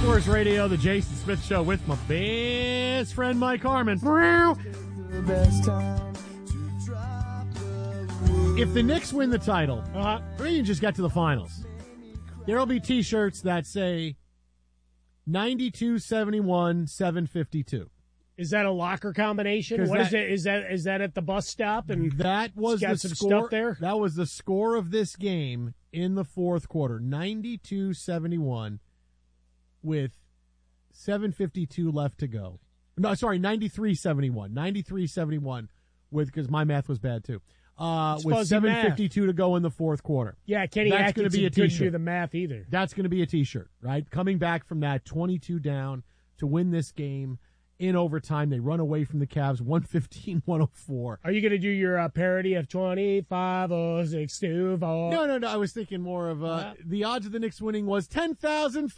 Sports Radio, the Jason Smith Show with my best friend Mike Harmon. If the Knicks win the title, or you just got to the finals, there will be T-shirts that say 92-71, 752. Is that a locker combination? What is it? Is that at the bus stop? And that was the some score stuff there. That was the score of this game in the fourth quarter, 92-71, with 7:52 left to go. No, sorry, 93-71, 93-71, with because my math was bad too. With 7:52 to go in the fourth quarter. Yeah, Kenny Atkinson couldn't do the math either. That's going to be a T-shirt, right? Coming back from that 22 down to win this game. In overtime, they run away from the Cavs, 115-104. Are you going to do your parody of 25-06-24? No. I was thinking more of the odds of the Knicks winning was 10,000,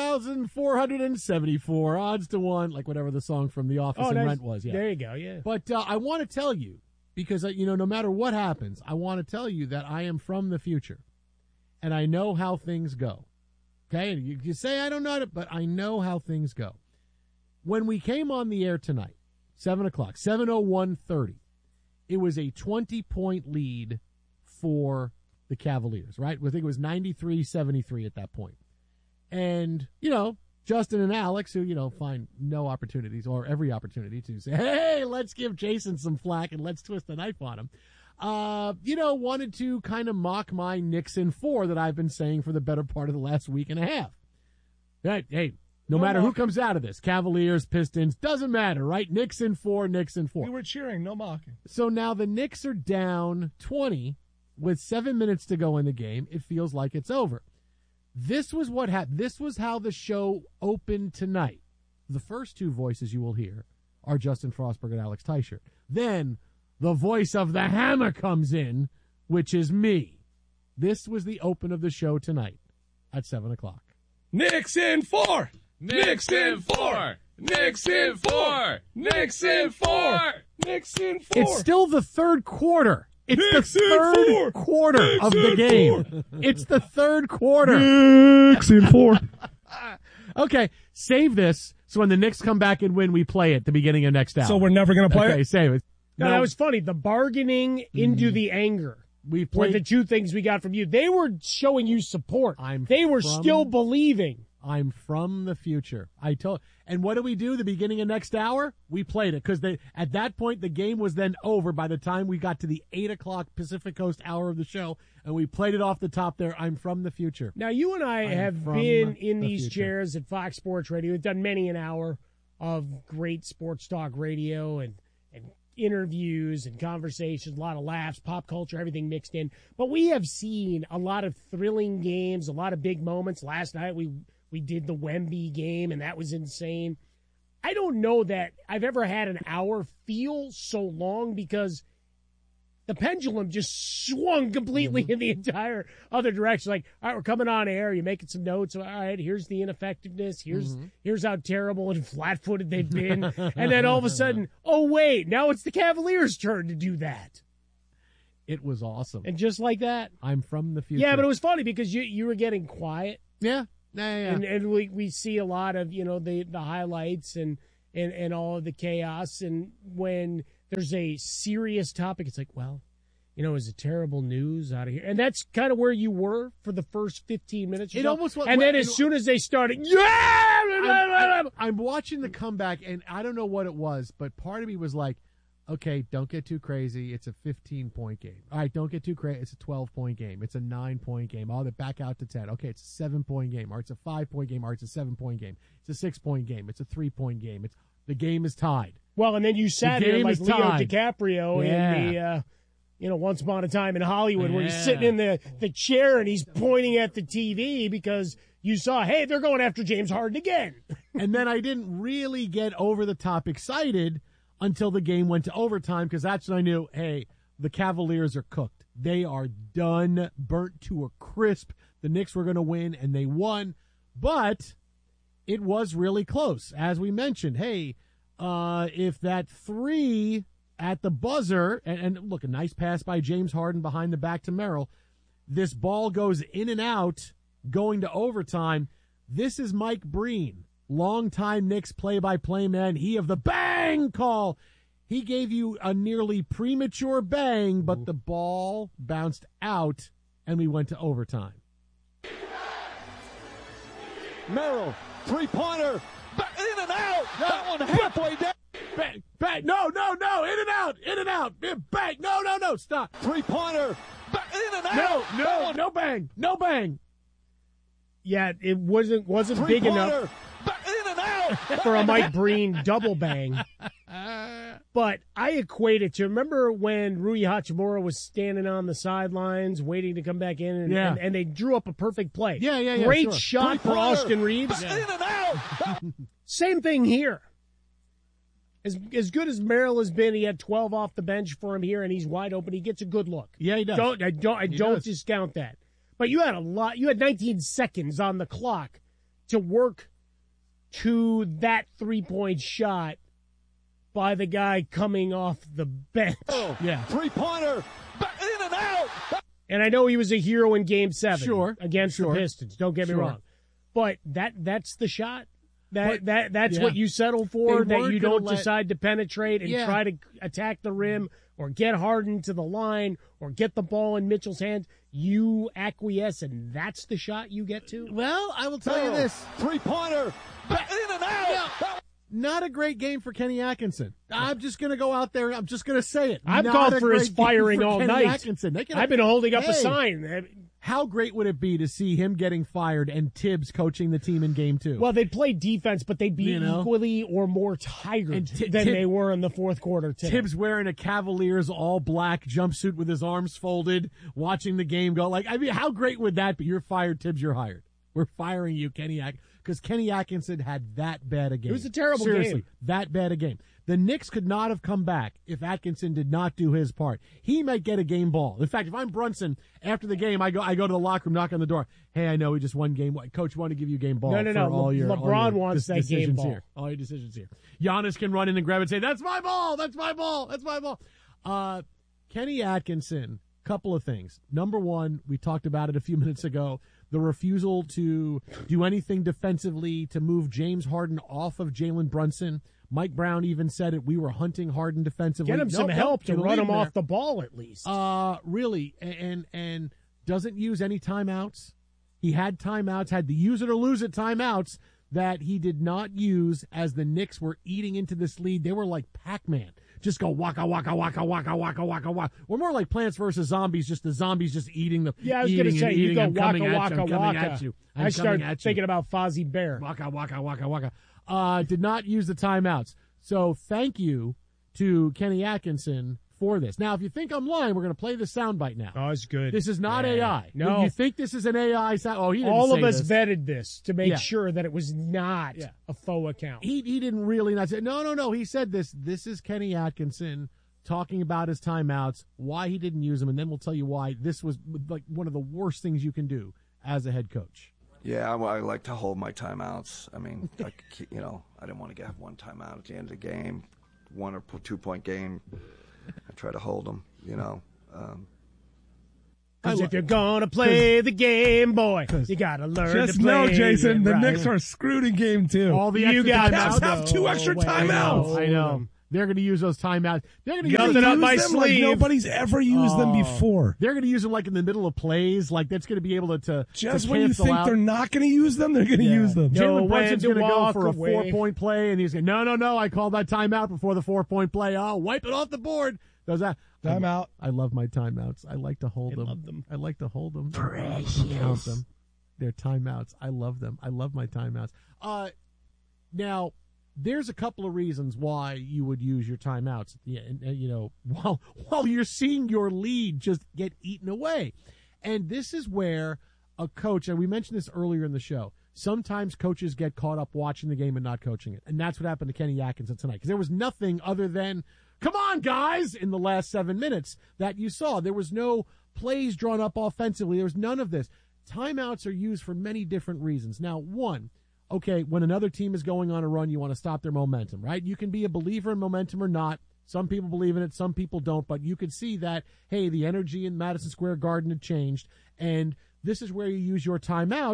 5,474. Odds to one, like whatever the song from The Office and Rent was. Yeah. There you go, yeah. But I want to tell you, because, no matter what happens, I want to tell you that I am from the future, and I know how things go. Okay? You say I don't know it, but I know how things go. When we came on the air tonight, 7 o'clock, 7:01:30, it was a 20-point lead for the Cavaliers, right? I think it was 93-73 at that point. And, Justin and Alex, who, find no opportunities or every opportunity to say, hey, let's give Jason some flack and let's twist the knife on him, wanted to kind of mock my Knicks in 4 that I've been saying for the better part of the last week and a half. Right? Hey. No matter who comes out of this, Cavaliers, Pistons, doesn't matter, right? Knicks in 4, Knicks in 4. We were cheering, no mocking. So now the Knicks are down 20 with 7 minutes to go in the game. It feels like it's over. This was what happened. This was how the show opened tonight. The first two voices you will hear are Justin Frostberg and Alex Teichert. Then the voice of the Hammer comes in, which is me. This was the open of the show tonight at 7 o'clock. Knicks in 4! Knicks in 4! Knicks in 4! Knicks in 4! Knicks in 4! It's still the third quarter. It's Knicks the third quarter Knicks of the game. 4. It's the third quarter. Knicks in 4. Okay, save this so when the Knicks come back and win, we play it at the beginning of next hour. So we're never going to play Okay, it? save it. No, that was funny. The bargaining into the anger. We were played the two things we got from you. They were showing you support. They were still believing. I'm from the future. And what do we do the beginning of next hour? We played it because at that point the game was then over by the time we got to the 8 o'clock Pacific Coast hour of the show, and we played it off the top there. I'm from the future. Now, you and I have been in these chairs at Fox Sports Radio. We've done many an hour of great sports talk radio and interviews and conversations, a lot of laughs, pop culture, everything mixed in. But we have seen a lot of thrilling games, a lot of big moments. Last night we did the Wemby game, and that was insane. I don't know that I've ever had an hour feel so long because the pendulum just swung completely in the entire other direction. Like, all right, we're coming on air. You're making some notes. All right, here's the ineffectiveness. Here's how terrible and flat-footed they've been. And then all of a sudden, oh, wait, now it's the Cavaliers' turn to do that. It was awesome. And just like that. I'm from the future. Yeah, but it was funny because you were getting quiet. Yeah. And we see a lot of, the highlights and all of the chaos. And when there's a serious topic, it's like, well, is it terrible news out of here? And that's kind of where you were for the first 15 minutes. It almost was. And then as soon as they started, I'm watching the comeback, and I don't know what it was, but part of me was like, okay, don't get too crazy. It's a 15-point game. All right, don't get too crazy. It's a 12-point game. It's a 9-point game. Oh, they're back out to 10. Okay, it's a 7-point game, or it's a 5-point game, or it's a 7-point game. It's a 6-point game. It's a 3-point game. The game is tied. Well, and then you sat here like Leo DiCaprio in the, Once Upon a Time in Hollywood, where he's sitting in the chair and he's pointing at the TV because you saw, hey, they're going after James Harden again. And then I didn't really get over the top excited until the game went to overtime, because that's when I knew, hey, the Cavaliers are cooked. They are done, burnt to a crisp. The Knicks were going to win, and they won. But it was really close. As we mentioned, hey, if that 3 at the buzzer, and look, a nice pass by James Harden behind the back to Merrill, this ball goes in and out going to overtime, This is Mike Breen, longtime Knicks play-by-play man. He of the bang call. He gave you a nearly premature bang, but the ball bounced out, and we went to overtime. Merrill, three-pointer, in and out. That one halfway down. Bang, bang, no, in and out, bang, no, stop. Three-pointer, in and out. No bang. Yeah, it wasn't big enough in and out. for a Mike Breen double bang. But I equate it to, remember when Rui Hachimura was standing on the sidelines waiting to come back in and they drew up a perfect play. Yeah. Great Sure. shot for Austin Reeves. In and out. Same thing here. As good as Merrill has been, he had 12 off the bench for him here, and he's wide open. He gets a good look. Yeah, he does. I don't discount that. But you had 19 seconds on the clock to work to that 3-point shot by the guy coming off the bench. Yeah. Three-pointer, in and out. And I know he was a hero in Game 7 against the Sure. Pistons. Don't get me Sure. wrong. But that's the shot. That's yeah. what you settle for, They that weren't you gonna don't decide to penetrate and try to attack the rim or get Harden to the line or get the ball in Mitchell's hands. You acquiesce, and that's the shot you get to? Well, I will tell you this. Three-pointer, in and out. Not a great game for Kenny Atkinson. I'm just going to go out there. I'm just going to say it. I've Not called a for his great game firing for all Kenny night. Atkinson. I've been holding up a sign. How great would it be to see him getting fired and Tibbs coaching the team in Game 2? Well, they'd play defense, but they'd be equally or more tired than they were in the fourth quarter today. Tibbs wearing a Cavaliers all-black jumpsuit with his arms folded, watching the game go. Like, I mean, how great would that be? You're fired, Tibbs, you're hired. We're firing you, Kenny Atkinson, because Kenny Atkinson had that bad a game. It was a terrible Seriously, game. that bad a game. The Knicks could not have come back if Atkinson did not do his part. He might get a game ball. In fact, if I'm Brunson, after the game, I go to the locker room, knock on the door. Hey, I know we just won game. Coach, want to give you game ball. No. All your, LeBron wants that game ball. Here. All your decisions here. Giannis can run in and grab it and say, that's my ball. That's my ball. That's my ball. Kenny Atkinson, couple of things. Number one, we talked about it a few minutes ago. The refusal to do anything defensively to move James Harden off of Jalen Brunson. Mike Brown even said it. We were hunting Harden defensively. Get him some help to run him off the ball at least. Really, and doesn't use any timeouts. He had timeouts, had the use it or lose it timeouts that he did not use as the Knicks were eating into this lead. They were like Pac-Man. Just go waka, waka, waka, waka, waka, waka, waka. We're more like Plants vs. Zombies, just the zombies just eating the I was going to say, you go waka, waka, waka. I start thinking thinking about Fozzie Bear. Waka, waka, waka, waka. Did not use the timeouts. So thank you to Kenny Atkinson for this. Now, if you think I'm lying, we're going to play the soundbite now. Oh, it's good. This is not AI. No. You think this is an AI sound? Oh, he didn't All say of us this. vetted this to make sure that it was not a faux account. He didn't really not say, no. He said this. This is Kenny Atkinson talking about his timeouts, why he didn't use them, and then we'll tell you why this was like one of the worst things you can do as a head coach. Yeah, I like to hold my timeouts. I mean, I didn't want to have one timeout at the end of the game, 1 or 2 point game. I try to hold them, Because if you're going to play the game, boy, you got to learn to Just play know, Jason, it the right. Knicks are screwed in Game 2. All the You extra got timeouts. Cavs have 2 extra timeouts. I know. They're going to use those timeouts. They're going to use Nothing up my Use them like sleeve. nobody's ever used them before. They're going to use them like in the middle of plays. Like that's going to be able to Just to when you cancel think out. they're not going to use them, they're going to use them. No. Jalen Brunson's when going to to go walk for a away. 4-point play, and he's going, no, I called that timeout before the 4-point play. Oh, wipe it off the board. Does that? Timeout. I love my timeouts. I like to hold them. love them. I like to hold them. Precious. Count them. They're timeouts. I love them. I love my timeouts. Now, there's a couple of reasons why you would use your timeouts. While you're seeing your lead just get eaten away, and this is where a coach, and we mentioned this earlier in the show. Sometimes coaches get caught up watching the game and not coaching it, and that's what happened to Kenny Atkinson tonight. Because there was nothing other than, "Come on, guys!" in the last 7 minutes that you saw. There was no plays drawn up offensively. There was none of this. Timeouts are used for many different reasons. Now, one. Okay, when another team is going on a run, you want to stop their momentum, right? You can be a believer in momentum or not. Some people believe in it, some people don't, but you could see that, hey, the energy in Madison Square Garden had changed, and this is where you use your timeouts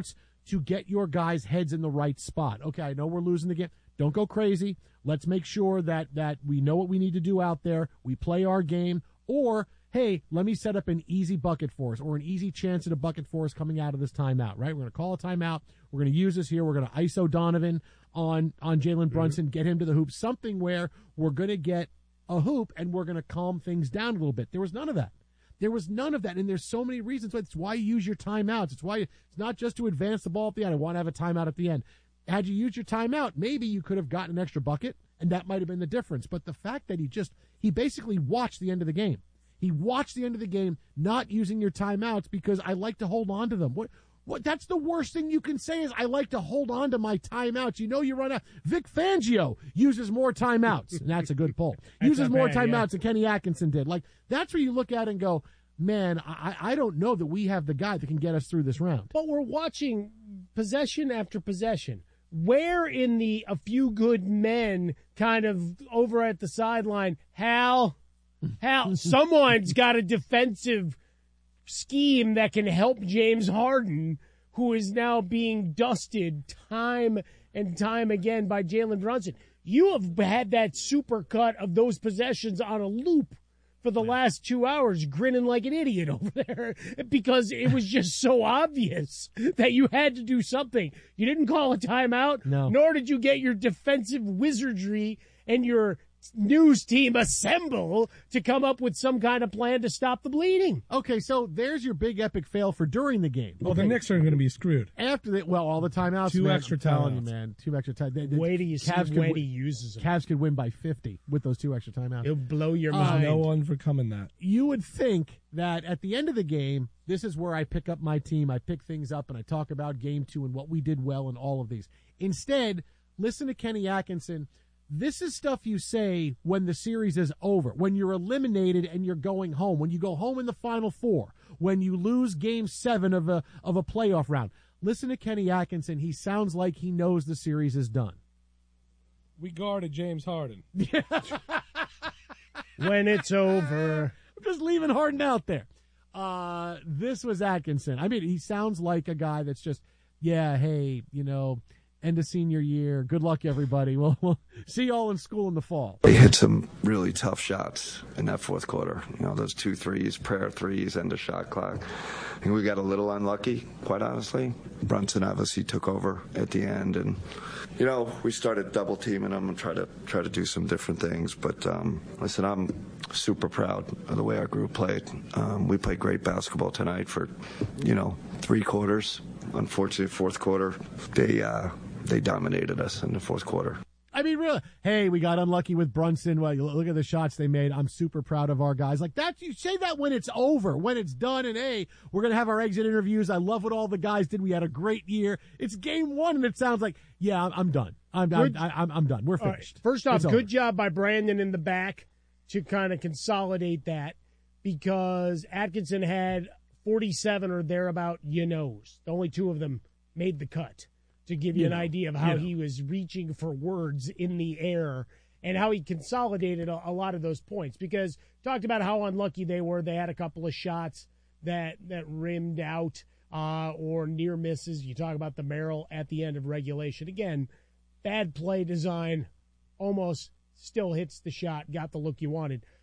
to get your guys' heads in the right spot. Okay, I know we're losing the game. Don't go crazy. Let's make sure that we know what we need to do out there. We play our game. Or, hey, let me set up an easy bucket for us or an easy chance at a bucket for us coming out of this timeout, right? We're going to call a timeout. We're going to use this here. We're going to ISO Donovan on Jalen Brunson, get him to the hoop, something where we're going to get a hoop and we're going to calm things down a little bit. There was none of that. There was none of that, and there's so many reasons. It's why you use your timeouts. It's why it's not just to advance the ball at the end. I want to have a timeout at the end. Had you used your timeout, maybe you could have gotten an extra bucket, and that might have been the difference. But the fact that he basically watched the end of the game. He watched the end of the game not using your timeouts because I like to hold on to them. What? That's the worst thing you can say is I like to hold on to my timeouts. You know you run out. Vic Fangio uses more timeouts, and that's a good pull. Uses more timeouts than Kenny Atkinson did. Like, that's where you look at it and go, man, I don't know that we have the guy that can get us through this round. But we're watching possession after possession. Where in the a few good men kind of over at the sideline, Hal, someone's got a defensive scheme that can help James Harden, who is now being dusted time and time again by Jalen Brunson. You have had that super cut of those possessions on a loop for the last 2 hours, grinning like an idiot over there because it was just so obvious that you had to do something. You didn't call a timeout, nor did you get your defensive wizardry and your news team assemble to come up with some kind of plan to stop the bleeding. Okay, so there's your big epic fail for during the game. Well, the Knicks are going to be screwed. After that, all the timeouts. Two extra timeouts. You, man. 2 extra timeouts. Wait till you see when he uses them. Cavs could win by 50 with those 2 extra timeouts. It'll blow your mind. No one's overcoming that. You would think that at the end of the game, this is where I pick up my team. I pick things up and I talk about game 2 and what we did well and all of these. Instead, listen to Kenny Atkinson. This is stuff you say when the series is over, when you're eliminated and you're going home, when you go home in the Final Four, when you lose Game 7 of a playoff round. Listen to Kenny Atkinson. He sounds like he knows the series is done. We guarded James Harden. When it's over. I'm just leaving Harden out there. This was Atkinson. I mean, he sounds like a guy that's just, hey, end of senior year. Good luck, everybody. We'll see y'all in school in the fall. They hit some really tough shots in that fourth quarter. Those 2 threes, prayer threes, end of shot clock. I think we got a little unlucky, quite honestly. Brunson obviously took over at the end, and we started double teaming them and try to do some different things. But listen, I'm super proud of the way our group played. We played great basketball tonight for 3 quarters. Unfortunately, fourth quarter, they dominated us in the fourth quarter. I mean, really, hey, we got unlucky with Brunson. Well, look at the shots they made. I'm super proud of our guys. Like that, you say that when it's over, when it's done, and hey, we're going to have our exit interviews. I love what all the guys did. We had a great year. It's game 1, and it sounds like, I'm done. I'm done. We're finished. Right. First off, good job by Brandon in the back to kind of consolidate that because Atkinson had 47 or thereabout The only 2 of them made the cut, to give you an idea of how he was reaching for words in the air and how he consolidated a lot of those points. Because talked about how unlucky they were. They had a couple of shots that rimmed out or near misses. You talk about the Merrill at the end of regulation. Again, bad play design, almost still hits the shot, got the look you wanted.